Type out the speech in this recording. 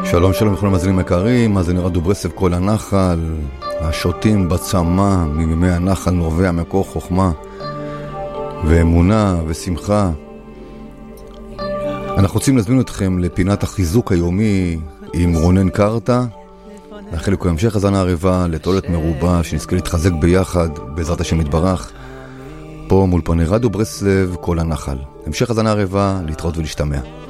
שלום שלום לכל המאזינים היקרים, מאזיני רדיו ברסלב כל הנחל, השוטים בצמא, ממימי הנחל נובע מקור חוכמה ואמונה ושמחה. אנחנו רוצים להזמין אתכם לפינת החיזוק היומי עם רונן קרטה, לאחל לכם המשך הזנה ערבה לתועלת מרובה, שנזכה להתחזק ביחד בעזרת השם יתברך, פה מול פני רדיו ברסלב כל הנחל. המשך הזנה ערבה, להתראות ולהשתמע.